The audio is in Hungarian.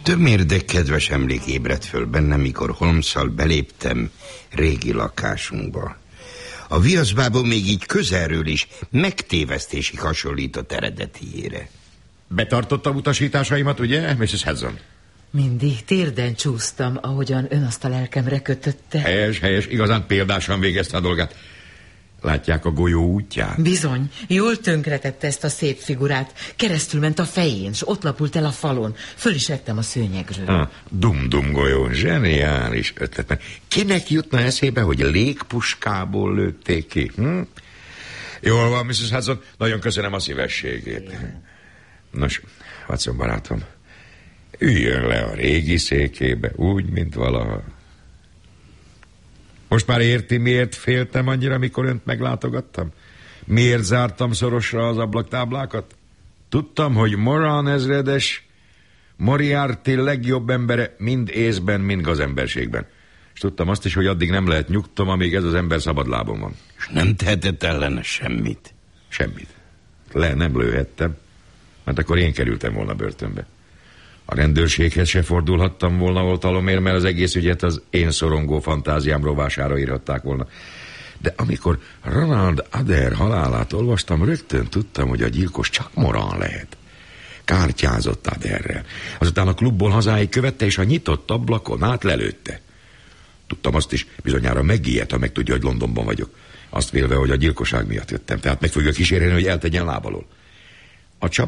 Tömérdek kedves emlék ébredt föl bennem, mikor Holmesszal beléptem régi lakásunkba. A viaszbába még így közelről is megtévesztésig hasonlított eredetiére. Betartottam utasításaimat, ugye, Mrs. Hudson? Mindig térden csúsztam, ahogyan ön azt a lelkemre kötötte. Helyes, igazán példásan végezte a dolgát. Látják a golyó útját? Bizony, jól tönkretette ezt a szép figurát. Keresztül ment a fején, s ott lapult el a falon. Föl is vettem a szőnyegről. Dum-dum golyó, zseniális ötlet. Mert kinek jutna eszébe, hogy légpuskából lőtték ki? Jól van, Mrs. Hudson, nagyon köszönöm a szívességét. Nos, Watson barátom, üljön le a régi székébe, úgy, mint valaha. Most már érti, miért féltem annyira, mikor önt meglátogattam? Miért zártam szorosra az ablaktáblákat? Tudtam, hogy Moran ezredes Moriarty legjobb embere mind észben, mind gazemberségben. És tudtam azt is, hogy addig nem lehet nyugtom, amíg ez az ember szabadlábon van. És nem tehetett ellene semmit? Semmit. Nem lőhettem, mert akkor én kerültem volna börtönbe. A rendőrséghez se fordulhattam volna oltalomért, mert az egész ügyet az én szorongó fantáziám rovására írhatták volna. De amikor Ronald Adair halálát olvastam, rögtön tudtam, hogy a gyilkos csak Moran lehet. Kártyázott Adairrel. Azután a klubból hazáig követte, és a nyitott ablakon át lelőtte. Tudtam azt is, bizonyára megijedt, ha megtudja, hogy Londonban vagyok. Azt vélve, hogy a gyilkosság miatt jöttem, tehát meg fogja kísérelni, hogy eltegyen lábalól. A